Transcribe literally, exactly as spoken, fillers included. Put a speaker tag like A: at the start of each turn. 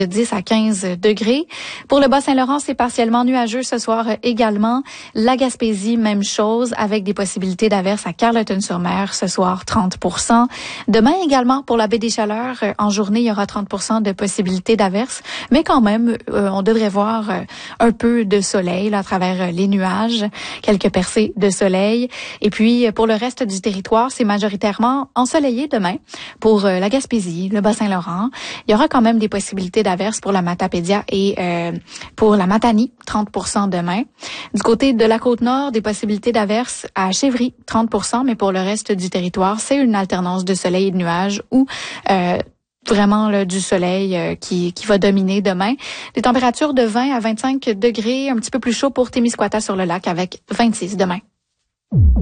A: de dix à quinze degrés. Pour le Bas-Saint-Laurent, c'est partiellement nuageux ce soir également. La Gaspésie, même chose, avec des possibilités d'averses à Carleton-sur-Mer ce soir, trente pour cent. Demain également, pour la baie des Chaleurs, en journée, il y aura trente pour cent de possibilités d'averses, mais quand même, euh, on devrait voir euh, un peu de soleil là, à travers euh, les nuages, quelques percées de soleil. Et puis, pour le reste du territoire, c'est majoritairement ensoleillé demain. Pour euh, la Gaspésie, le Bas-Saint-Laurent, il y aura quand même des possibilités d'averses pour la Matapédia et euh, pour la Matanie, trente pour cent demain. Du côté de la Côte-Nord, des possibilités d'averses à Chevry, trente pour cent, mais pour le reste du territoire, c'est une alternance de soleil et de nuages ou euh, vraiment là, du soleil euh, qui, qui va dominer demain. Des températures de vingt à vingt-cinq degrés, un petit peu plus chaud pour Témiscouata sur le lac avec vingt-six demain.